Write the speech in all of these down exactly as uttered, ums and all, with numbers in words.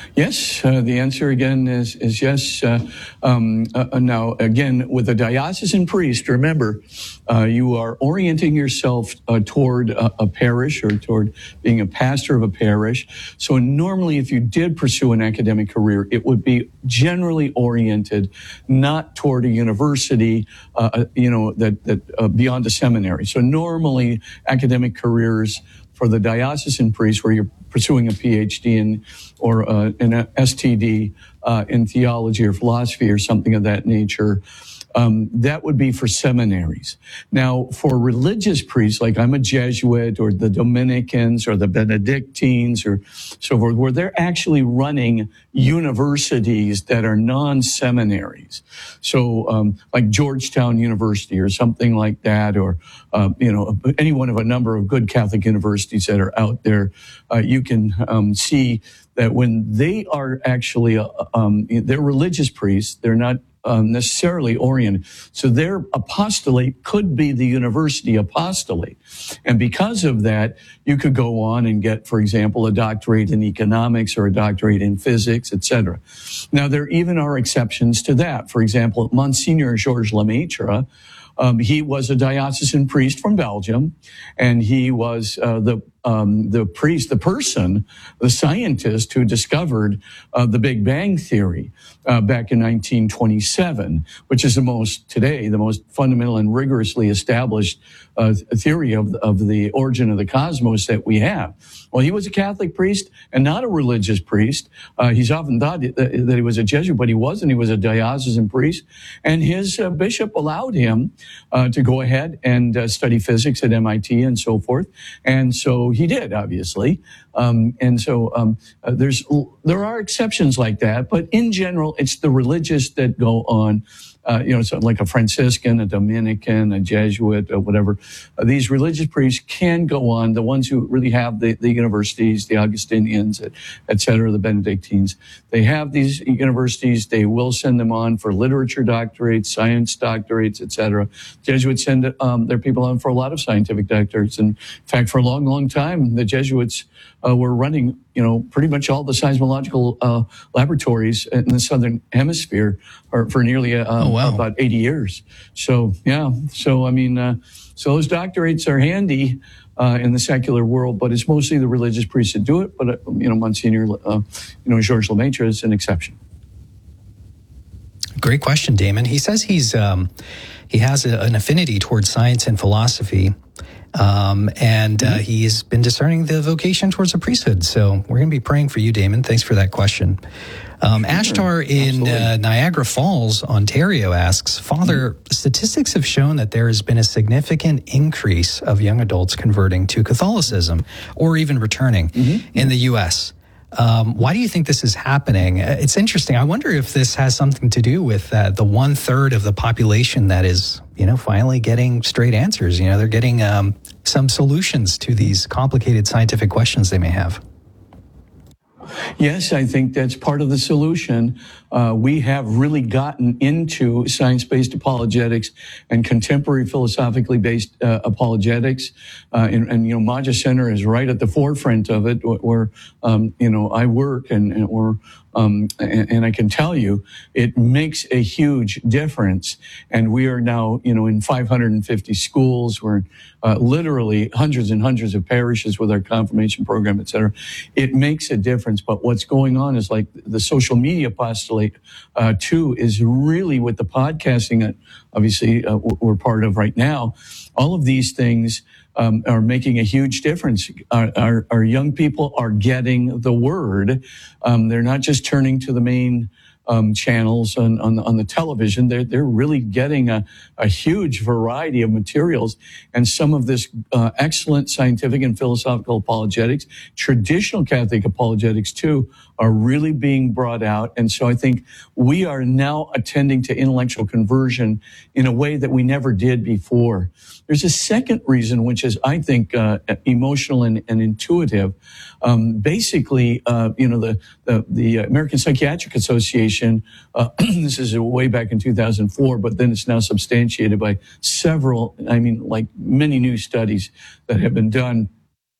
Yes, uh, the answer again is, is yes. Uh, um, uh, now, again, with a diocesan priest, remember, uh, you are orienting yourself uh, toward a, a parish or toward being a pastor of a parish. So normally, if you did pursue an academic career, it would be generally oriented not toward a university, uh, you know, that, that uh, beyond a seminary. So normally, academic careers for the diocesan priest, where you're pursuing a P H D in, or uh, an S T D uh, in theology or philosophy or something of that nature, um, that would be for seminaries. Now, for religious priests, like I'm a Jesuit or the Dominicans or the Benedictines or so forth, where they're actually running universities that are non-seminaries. So, um, like Georgetown University or something like that, or, uh, you know, any one of a number of good Catholic universities that are out there, uh, you can um, see that when they are actually, uh, um, they're religious priests, they're not Um, necessarily oriented. So their apostolate could be the university apostolate. And because of that, you could go on and get, for example, a doctorate in economics or a doctorate in physics, et cetera. Now, there even are exceptions to that. For example, Monsignor Georges Lemaitre, um, he was a diocesan priest from Belgium, and he was uh, the Um, the priest, the person, the scientist who discovered uh, the Big Bang Theory uh, back in nineteen twenty-seven, which is the most, today, the most fundamental and rigorously established uh, theory of, of the origin of the cosmos that we have. Well, he was a Catholic priest and not a religious priest. Uh, he's often thought that, that he was a Jesuit, but he wasn't. He was a diocesan priest. And his uh, bishop allowed him uh, to go ahead and uh, study physics at M I T and so forth. And so he did, obviously. Um, and so um, uh, there's there are exceptions like that. But in general, it's the religious that go on. Uh, you know, so like a Franciscan, a Dominican, a Jesuit, or whatever. Uh, these religious priests can go on, the ones who really have the, the universities, the Augustinians, et, et cetera, the Benedictines. They have these universities. They will send them on for literature doctorates, science doctorates, et cetera. Jesuits send um, their people on for a lot of scientific doctorates. And in fact, for a long, long time, the Jesuits uh, were running, you know, pretty much all the seismological uh, laboratories in the Southern Hemisphere or for nearly uh, oh, wow. about eighty years. So, yeah. So, I mean, uh, so those doctorates are handy uh, in the secular world, but it's mostly the religious priests that do it. But, uh, you know, Monsignor, uh, you know, Georges Lemaitre is an exception. Great question, Damon. He says he's um, he has a, an affinity towards science and philosophy. Um, and uh, he's been discerning the vocation towards the priesthood. So we're going to be praying for you, Damon. Thanks for that question. Um, sure, Ashtar in uh, Niagara Falls, Ontario asks, Father, mm-hmm. statistics have shown that there has been a significant increase of young adults converting to Catholicism or even returning mm-hmm. in the U S Um, why do you think this is happening? It's interesting. I wonder if this has something to do with uh, the one third of the population that is, you know, finally getting straight answers. You know, they're getting um, some solutions to these complicated scientific questions they may have. Yes, I think that's part of the solution. Uh, we have really gotten into science-based apologetics and contemporary philosophically based uh, apologetics. Uh, and, and, you know, Maggia Center is right at the forefront of it where, um, you know, I work and, and we're, um, and, and I can tell you it makes a huge difference. And we are now, you know, in five hundred fifty schools. We're uh, literally hundreds and hundreds of parishes with our confirmation program, et cetera. It makes a difference. But what's going on is like the social media apostolate, uh, too, is really with the podcasting that obviously uh, we're part of right now. All of these things um, are making a huge difference. Our, our, our young people are getting the word. Um, they're not just turning to the main Um, channels on, on, on the television. They're, they're really getting a, a huge variety of materials, and some of this uh, excellent scientific and philosophical apologetics, traditional Catholic apologetics too, are really being brought out. And so I think we are now attending to intellectual conversion in a way that we never did before. There's a second reason, which is, I think, uh, emotional and, and intuitive. Um, basically, uh, you know, the, the, the American Psychiatric Association, uh, this is way back in two thousand four, but then it's now substantiated by several, I mean, like many new studies that have been done.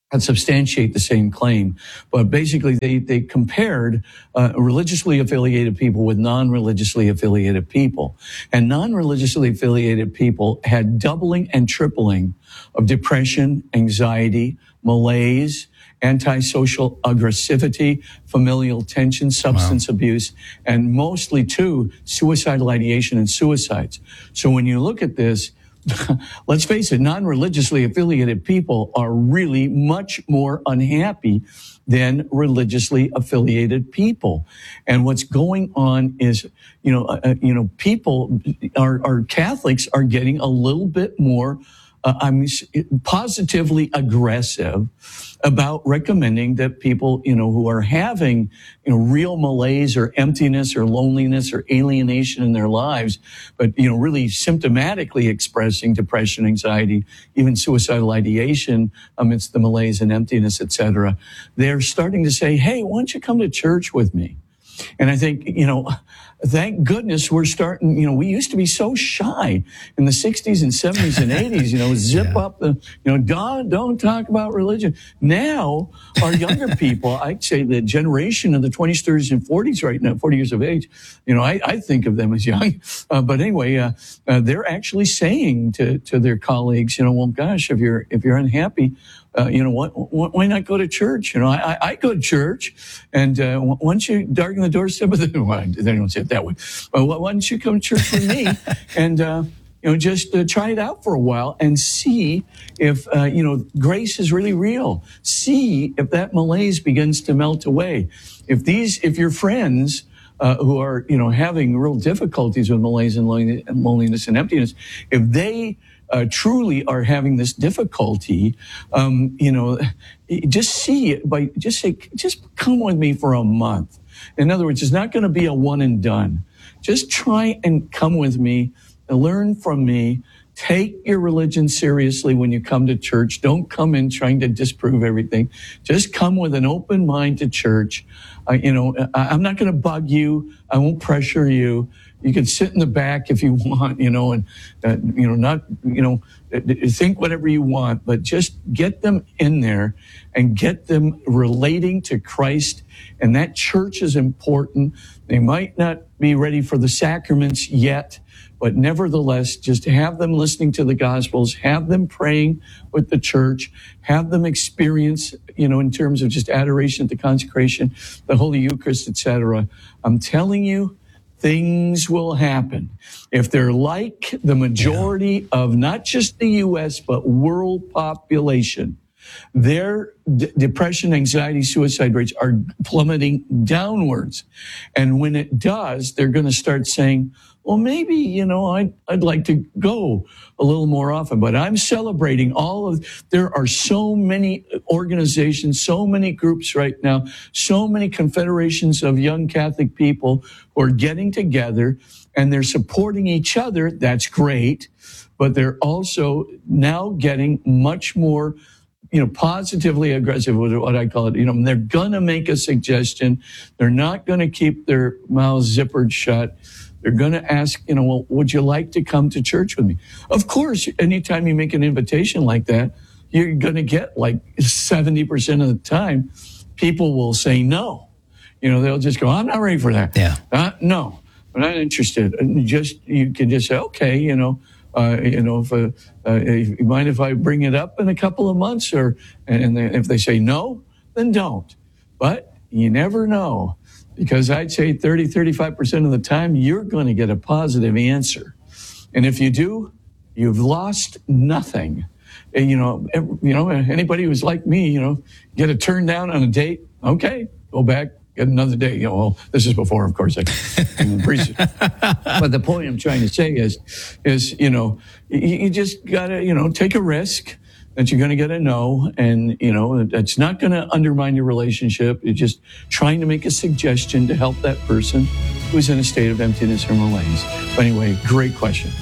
that substantiate the same claim. But basically, they, they compared uh, religiously affiliated people with non-religiously affiliated people. And non-religiously affiliated people had doubling and tripling of depression, anxiety, malaise, antisocial aggressivity, familial tension, substance wow. abuse, and mostly, too, suicidal ideation and suicides. So when you look at this, let's face it, non-religiously affiliated people are really much more unhappy than religiously affiliated people. And what's going on is, you know, uh, you know, people, our, our Catholics are getting a little bit more Uh, I'm positively aggressive about recommending that people, you know, who are having, you know, real malaise or emptiness or loneliness or alienation in their lives, but, you know, really symptomatically expressing depression, anxiety, even suicidal ideation amidst the malaise and emptiness, et cetera. They're starting to say, hey, why don't you come to church with me? And I think, you know, thank goodness we're starting, you know, we used to be so shy in the sixties and seventies and eighties, you know, zip yeah. up the, you know, don't, don't talk about religion. Now, our younger people, I'd say the generation of the twenties, thirties, and forties right now, forty years of age, you know, I, I think of them as young. Uh, but anyway, uh, uh, they're actually saying to, to their colleagues, you know, well, gosh, if you're, if you're unhappy, Uh, you know, what, what, why not go to church? You know, I, I go to church, and uh, once you darken the doorstep of the, well, they don't say it that way. But why don't you come to church with me and, uh, you know, just uh, try it out for a while and see if, uh, you know, grace is really real. See if that malaise begins to melt away. If these, if your friends uh, who are, you know, having real difficulties with malaise and loneliness and emptiness, if they Uh, truly are having this difficulty, um, you know, just see it by, just say, just come with me for a month. In other words, it's not going to be a one and done. Just try and come with me, learn from me, take your religion seriously when you come to church. Don't come in trying to disprove everything. Just come with an open mind to church. Uh, you know, I, I'm not going to bug you. I won't pressure you. You can sit in the back if you want, you know, and, uh, you know, not, you know, think whatever you want, but just get them in there and get them relating to Christ. And that church is important. They might not be ready for the sacraments yet, but nevertheless, just have them listening to the Gospels, have them praying with the church, have them experience, you know, in terms of just adoration, the consecration, the Holy Eucharist, et cetera. I'm telling you, things will happen. If they're like the majority yeah. of not just the U S, but world population, their d- depression, anxiety, suicide rates are plummeting downwards. And when it does, they're going to start saying, well, maybe, you know, I'd, I'd like to go a little more often, but I'm celebrating all of, there are so many organizations, so many groups right now, so many confederations of young Catholic people who are getting together and they're supporting each other. That's great. But they're also now getting much more, you know, positively aggressive, what I call it. You know, they're going to make a suggestion. They're not going to keep their mouths zippered shut. They're going to ask, you know, well, would you like to come to church with me? Of course, anytime you make an invitation like that, you're going to get like seventy percent of the time, people will say no. You know, they'll just go, I'm not ready for that. Yeah. Uh, no, I'm not interested. And just, you can just say, okay, you know, uh, you know, if, uh, uh, if you mind if I bring it up in a couple of months, or, and they, if they say no, then don't. But you never know. Because I'd say thirty, thirty-five percent of the time, you're going to get a positive answer. And if you do, you've lost nothing. And, you know, you know, anybody who's like me, you know, get a turn down on a date, okay, go back, get another date. You know, well, this is before, of course, I can appreciate it. But the point I'm trying to say is, is, you know, you, you just got to, you know, take a risk that you're going to get a no, and, you know, it's not going to undermine your relationship. You're just trying to make a suggestion to help that person who's in a state of emptiness or malaise. But anyway, great question.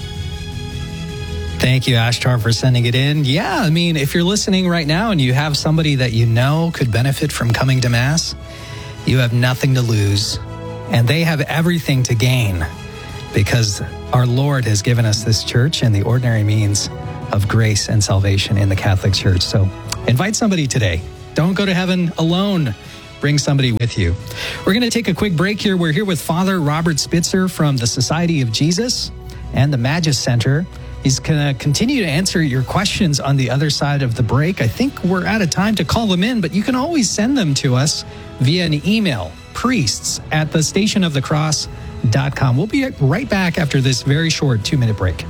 Thank you, Ashtar, for sending it in. Yeah, I mean, if you're listening right now and you have somebody that you know could benefit from coming to Mass, you have nothing to lose, and they have everything to gain, because our Lord has given us this church and the ordinary means of grace and salvation in the Catholic Church. So Invite somebody today. Don't go to heaven alone. Bring somebody with you. We're going to take a quick break here. We're here with Father Robert Spitzer from the Society of Jesus and the Magis Center. He's going to continue to answer your questions on the other side of the break. I think we're out of time to call them in, but you can always send them to us via an email, priests at the station of the cross dot com. We'll be right back after this very short two-minute break.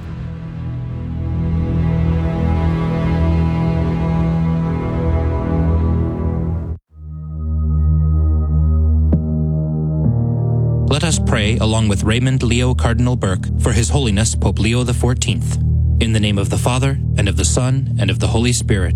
Let us pray along with Raymond Leo Cardinal Burke for His Holiness Pope Leo the fourteenth. In the name of the Father, and of the Son, and of the Holy Spirit.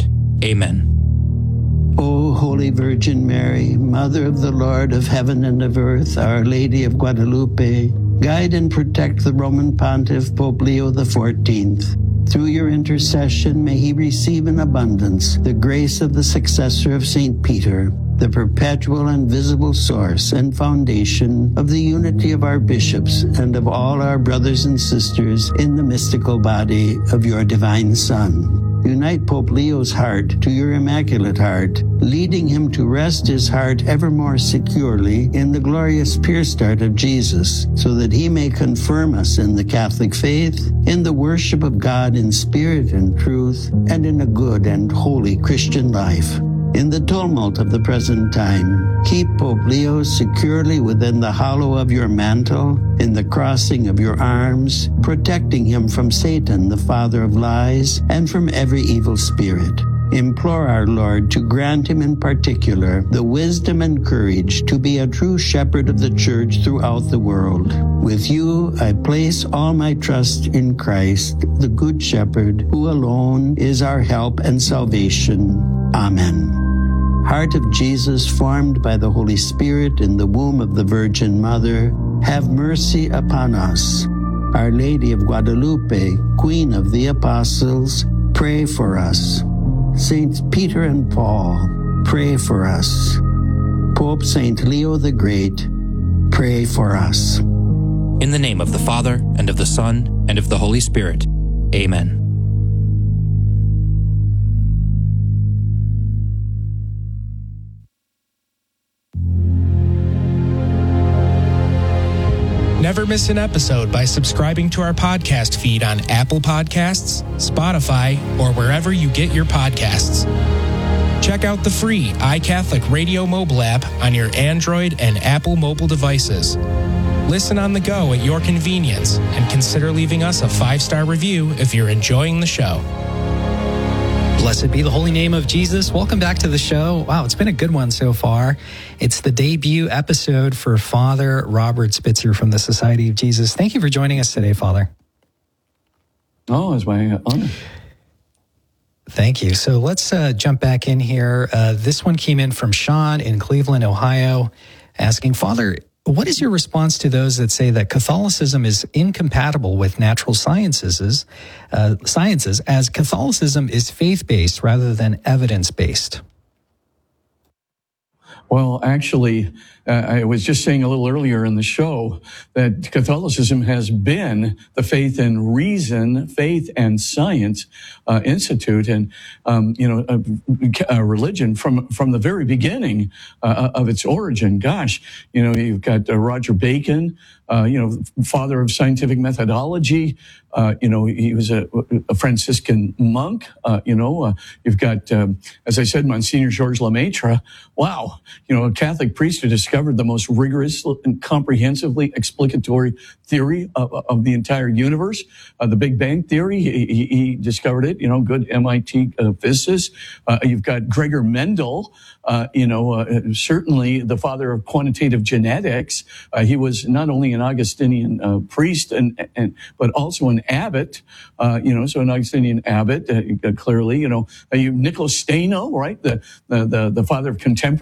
Amen. O Holy Virgin Mary, Mother of the Lord of heaven and of earth, Our Lady of Guadalupe, guide and protect the Roman Pontiff Pope Leo the fourteenth. Through your intercession, may he receive in abundance the grace of the successor of Saint Peter, the perpetual and visible source and foundation of the unity of our bishops and of all our brothers and sisters in the mystical body of your divine Son. Unite Pope Leo's heart to your Immaculate Heart, leading him to rest his heart ever more securely in the glorious pierced heart of Jesus, so that he may confirm us in the Catholic faith, in the worship of God in spirit and truth, and in a good and holy Christian life. In the tumult of the present time, keep Pope Leo securely within the hollow of your mantle, in the crossing of your arms, protecting him from Satan, the father of lies, and from every evil spirit. Implore our Lord to grant him in particular the wisdom and courage to be a true shepherd of the Church throughout the world. With you, I place all my trust in Christ, the Good Shepherd, who alone is our help and salvation. Amen. Heart of Jesus, formed by the Holy Spirit in the womb of the Virgin Mother, have mercy upon us. Our Lady of Guadalupe, Queen of the Apostles, pray for us. Saints Peter and Paul, pray for us. Pope Saint Leo the Great, pray for us. In the name of the Father, and of the Son, and of the Holy Spirit. Amen. Never miss an episode by subscribing to our podcast feed on Apple Podcasts, Spotify, or wherever you get your podcasts. Check out the free iCatholic Radio mobile app on your Android and Apple mobile devices. Listen on the go at your convenience, and consider leaving us a five-star review if you're enjoying the show. Blessed be the holy name of Jesus. Welcome back to the show. Wow, it's been a good one so far. It's the debut episode for Father Robert Spitzer from the Society of Jesus. Thank you for joining us today, Father. Oh, it's my honor. Thank you. So let's uh, jump back in here. Uh, this one came in from Sean in Cleveland, Ohio, asking, Father, what is your response to those that say that Catholicism is incompatible with natural sciences, uh, sciences, as Catholicism is faith-based rather than evidence-based? Well, actually, uh, I was just saying a little earlier in the show that Catholicism has been the Faith and Reason, Faith and Science uh, Institute, and um, you know, a, a religion from from the very beginning uh, of its origin. Gosh, you know, you've got uh, Roger Bacon, uh, you know, father of scientific methodology. Uh, you know, he was a, a Franciscan monk. Uh, you know, uh, you've got, um, as I said, Monsignor Georges Lemaitre. Wow, you know, a Catholic priest who discovered the most rigorous and comprehensively explicatory theory of, of the entire universe, uh, the Big Bang theory. He, he, he discovered it. You know, good M I T uh, physicist. Uh, you've got Gregor Mendel. Uh, you know, uh, certainly the father of quantitative genetics. Uh, he was not only an Augustinian uh, priest and, and but also an abbot. Uh, you know, so an Augustinian abbot. Uh, clearly, you know, uh, you Nicholas Steno, right? The, the the the father of contemporary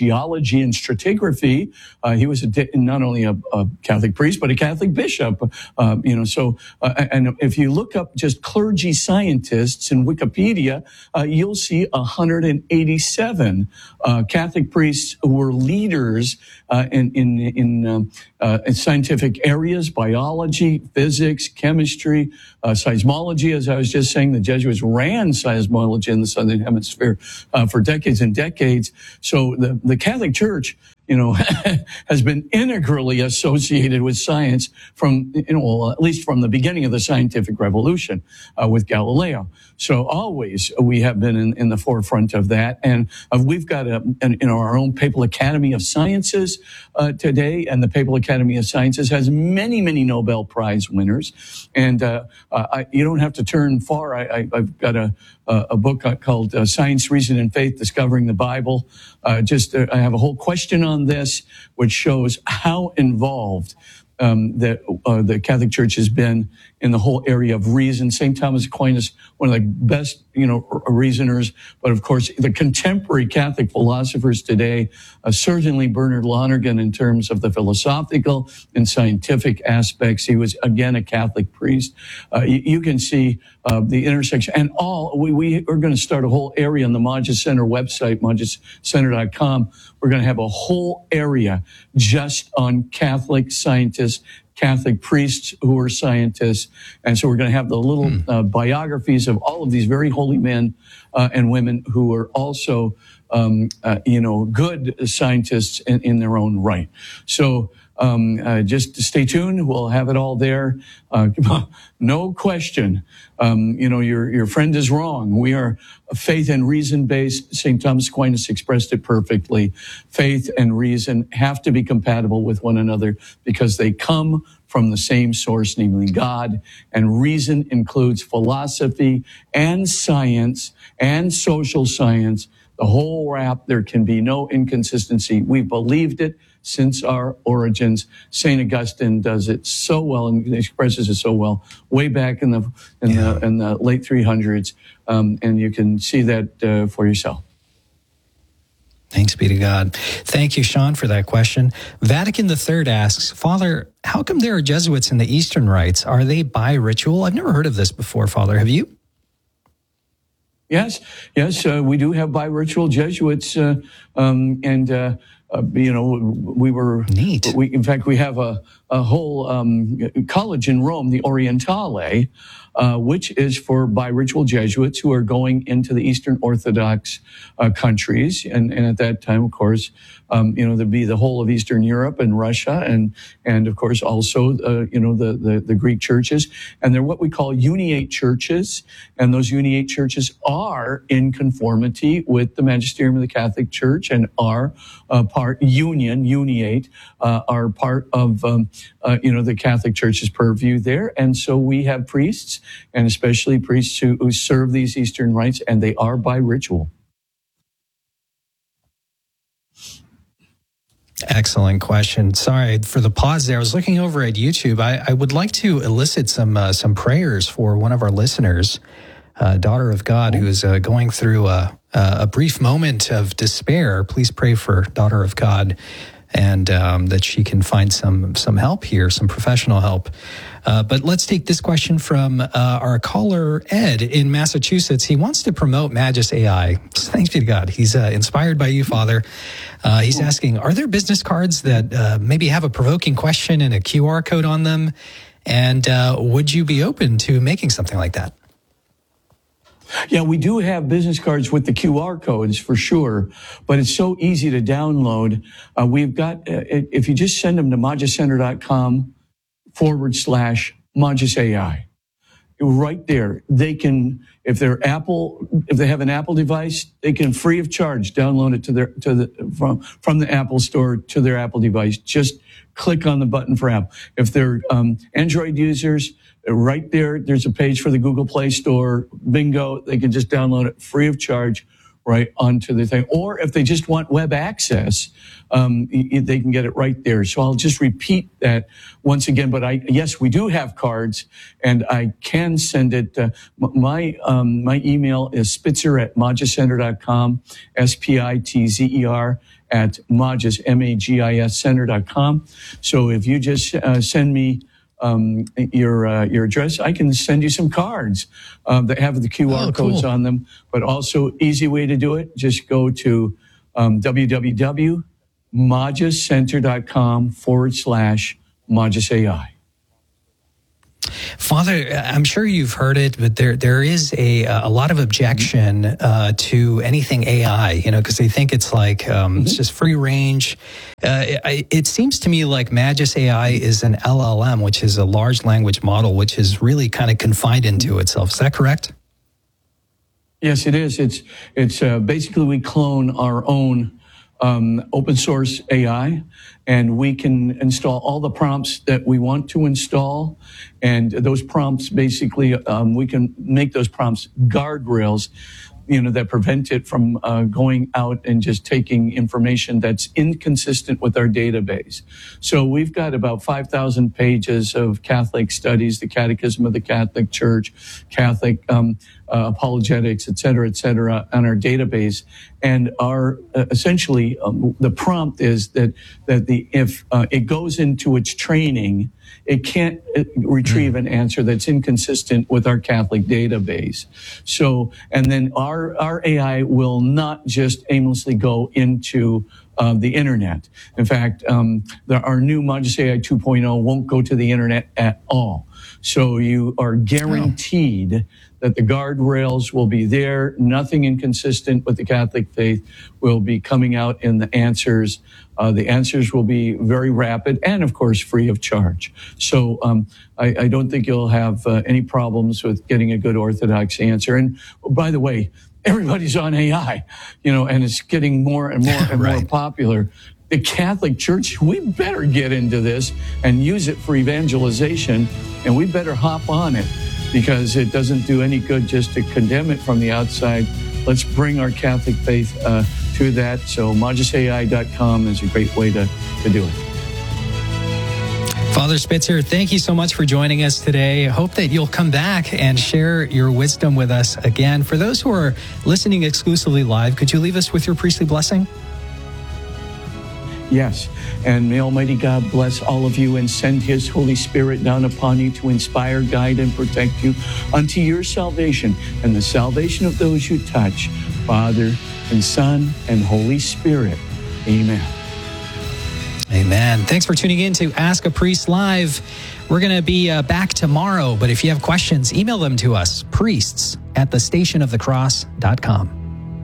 geology and stratigraphy. Uh, he was a, not only a, a Catholic priest, but a Catholic bishop. Uh, you know, so uh, and if you look up just clergy scientists in Wikipedia, uh, you'll see one hundred eighty-seven uh, Catholic priests who were leaders uh, in in in, um, uh, in scientific areas: biology, physics, chemistry, uh, seismology. As I was just saying, the Jesuits ran seismology in the Southern Hemisphere uh, for decades and decades. So the, the Catholic Church, you know, has been integrally associated with science from, you know, well, at least from the beginning of the scientific revolution uh, with Galileo. So always we have been in, in the forefront of that. And uh, we've got a, an, you know, our own Papal Academy of Sciences uh, today. And the Papal Academy of Sciences has many, many Nobel Prize winners. And uh, uh, I, you don't have to turn far. I, I, I've got a, a book called uh, Science, Reason, and Faith, Discovering the Bible. Uh, just uh, I have a whole question on this, which shows how involved um, that uh, the Catholic Church has been in the whole area of reason. Saint Thomas Aquinas, one of the best, you know, reasoners, but of course the contemporary Catholic philosophers today, uh, certainly Bernard Lonergan in terms of the philosophical and scientific aspects. He was again a Catholic priest. Uh, you, you can see uh, the intersection, and all we we are going to start a whole area on the Magis Center website, magis center dot com. We're going to have a whole area just on Catholic scientists, Catholic priests who are scientists. And so we're going to have the little mm. uh, biographies of all of these very holy men uh, and women who are also, um, uh, you know, good scientists in, in their own right. So um, uh, just stay tuned. We'll have it all there. Uh, no question. Um, you know, your, your friend is wrong. We are faith and reason based. Saint Thomas Aquinas expressed it perfectly. Faith and reason have to be compatible with one another because they come from the same source, namely God. And reason includes philosophy and science and social science. The whole wrap. There can be no inconsistency. We believed it since our origins. Saint Augustine does it so well and expresses it so well way back in the in yeah. the in the late three hundreds, um, and you can see that uh, for yourself. Thanks be to God. Thank you, Sean, for that question. Vatican the Third asks, Father, how come there are Jesuits in the Eastern rites? Are they bi-ritual? I've never heard of this before, Father. Have you? Yes, yes, uh, we do have bi-ritual Jesuits, uh, um, and uh, uh, you know, we were neat. We, in fact, we have a a whole um, college in Rome, the Orientale, uh, which is for bi-ritual Jesuits who are going into the Eastern Orthodox uh, countries, and, and at that time, of course, um, you know, there'd be the whole of Eastern Europe and Russia, and and of course also, uh, you know, the, the the Greek churches, and they're what we call uniate churches, and those uniate churches are in conformity with the magisterium of the Catholic Church and are uh, part union uniate uh, are part of um, uh, you know the Catholic Church's purview there, and so we have priests, and especially priests who, who serve these Eastern rites, and they are bi-ritual. Excellent question. Sorry for the pause there. I was looking over at YouTube. I, I would like to elicit some uh, some prayers for one of our listeners, uh, daughter of God, who is uh, going through a, a brief moment of despair. Please pray for daughter of God, and um, that she can find some some help here, some professional help. Uh, but let's take this question from uh, our caller, Ed, in Massachusetts. He wants to promote Magis A I. Thanks be to God. He's uh, inspired by you, Father. Uh, he's asking, are there business cards that uh, maybe have a provoking question and a Q R code on them? And uh, would you be open to making something like that? Yeah, we do have business cards with the Q R codes for sure, but it's so easy to download. Uh, we've got, uh, if you just send them to magis center dot com forward slash Magis A I, right there, they can, if they're Apple, if they have an Apple device, they can free of charge download it to their, to the, from, from the Apple store to their Apple device. Just click on the button for Apple. If they're um, Android users, right there, there's a page for the Google Play Store. Bingo, they can just download it free of charge right onto the thing. Or if they just want web access, um, they can get it right there. So I'll just repeat that once again. But I, yes, we do have cards, and I can send it. Uh, my um, my email is spitzer at magis center dot com, S P I T Z E R at Magis, M A G I S center dot com. So if you just uh, send me Um, your uh, your address, I can send you some cards uh, that have the Q R oh, codes cool. on them. But also, easy way to do it, just go to um, www.magiscenter.com forward slash Magis AI. Father, I'm sure you've heard it, but there there is a a lot of objection uh, to anything A I, you know, because they think it's like um, it's just free range. Uh, it, it seems to me like Magis A I is an L L M, which is a large language model, which is really kind of confined into itself. Is that correct? Yes, it is. It's it's uh, basically we clone our own um, open source A I, and we can install all the prompts that we want to install. And those prompts, basically, um, we can make those prompts guardrails, you know, that prevent it from uh, going out and just taking information that's inconsistent with our database. So we've got about five thousand pages of Catholic studies, the Catechism of the Catholic Church, Catholic um, uh, apologetics, et cetera, et cetera, on our database. And our uh, essentially um, the prompt is that that the if uh, it goes into its training, it can't retrieve an answer that's inconsistent with our Catholic database. So, and then our, our A I will not just aimlessly go into uh, the internet. In fact, um, the, our new Magis A I two point oh won't go to the internet at all. So you are guaranteed oh. that the guardrails will be there. Nothing inconsistent with the Catholic faith will be coming out in the answers. Uh, the answers will be very rapid and, of course, free of charge. So um, I, I don't think you'll have uh, any problems with getting a good Orthodox answer. And by the way, everybody's on A I, you know, and it's getting more and more and right. more popular. The Catholic Church, we better get into this and use it for evangelization, and we better hop on it, because it doesn't do any good just to condemn it from the outside. Let's bring our Catholic faith uh, to that. So magis A I dot com is a great way to, to do it. Father Spitzer, thank you so much for joining us today. I hope that you'll come back and share your wisdom with us again. For those who are listening exclusively live, could you leave us with your priestly blessing? Yes, and may Almighty God bless all of you and send His Holy Spirit down upon you to inspire, guide, and protect you unto your salvation and the salvation of those you touch, Father and Son and Holy Spirit. Amen. Amen. Thanks for tuning in to Ask a Priest Live. We're going to be uh, back tomorrow, but if you have questions, email them to us, priests at the station of the cross dot com.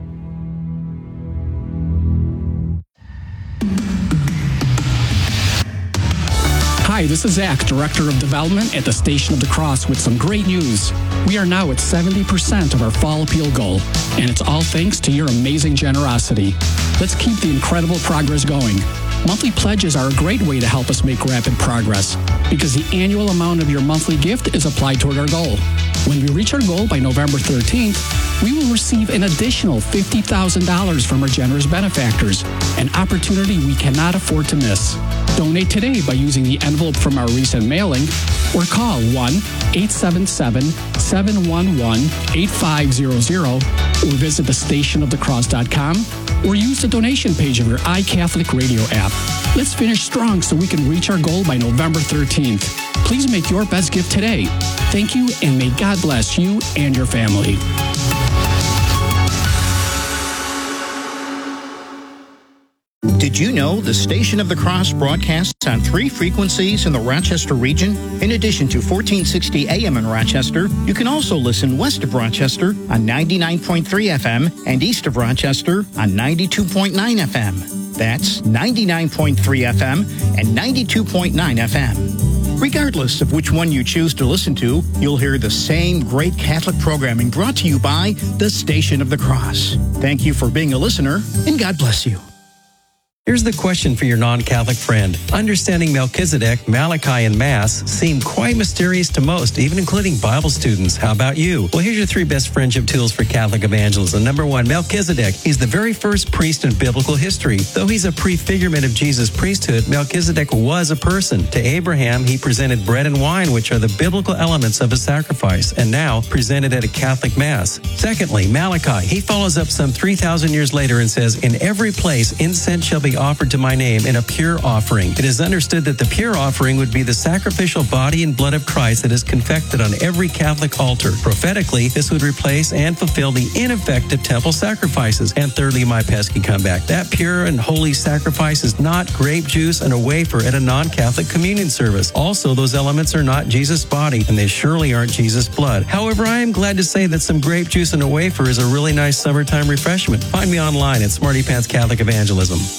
Hi, this is Zach, Director of Development at the Station of the Cross, with some great news. We are now at seventy percent of our fall appeal goal, and it's all thanks to your amazing generosity. Let's keep the incredible progress going. Monthly pledges are a great way to help us make rapid progress, because the annual amount of your monthly gift is applied toward our goal. When we reach our goal by November thirteenth, we will receive an additional fifty thousand dollars from our generous benefactors, an opportunity we cannot afford to miss. Donate today by using the envelope from our recent mailing, or call one eight seven seven, seven one one, eight five zero zero, or visit the station of the cross dot com, or use the donation page of your iCatholic radio app. Let's finish strong so we can reach our goal by November thirteenth. Please make your best gift today. Thank you, and may God bless you and your family. Did you know the Station of the Cross broadcasts on three frequencies in the Rochester region? In addition to fourteen sixty A M in Rochester, you can also listen west of Rochester on ninety-nine point three F M and east of Rochester on ninety-two point nine F M. That's ninety-nine point three F M and ninety-two point nine F M. Regardless of which one you choose to listen to, you'll hear the same great Catholic programming brought to you by the Station of the Cross. Thank you for being a listener, and God bless you. Here's the question for your non-Catholic friend. Understanding Melchizedek, Malachi, and Mass seem quite mysterious to most, even including Bible students. How about you? Well, here's your three best friendship tools for Catholic evangelism. Number one, Melchizedek. He's the very first priest in biblical history. Though he's a prefigurement of Jesus' priesthood, Melchizedek was a person. To Abraham, he presented bread and wine, which are the biblical elements of a sacrifice, and now presented at a Catholic Mass. Secondly, Malachi. He follows up some three thousand years later and says, "In every place incense shall be offered to my name in a pure offering." It is understood that the pure offering would be the sacrificial body and blood of Christ that is confected on every Catholic altar. Prophetically, this would replace and fulfill the ineffective temple sacrifices. And thirdly, my pesky comeback. That pure and holy sacrifice is not grape juice and a wafer at a non-Catholic communion service. Also, those elements are not Jesus' body, and they surely aren't Jesus' blood. However, I am glad to say that some grape juice and a wafer is a really nice summertime refreshment. Find me online at Smarty Pants Catholic Evangelism.